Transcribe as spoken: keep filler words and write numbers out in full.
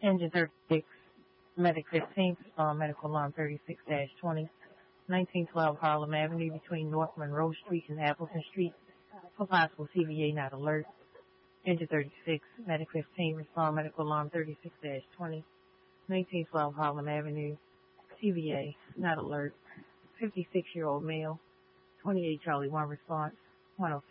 Engine thirty-six, Medic fifteen, respond medical alarm thirty-six dash twenty, nineteen twelve Harlem Avenue between North Monroe Street and Appleton Street for possible C V A not alert. Engine thirty-six, Medic fifteen, respond medical alarm thirty-six dash twenty, nineteen twelve Harlem Avenue, C V A not alert. fifty-six-year-old male, twenty-eight Charlie one response, one oh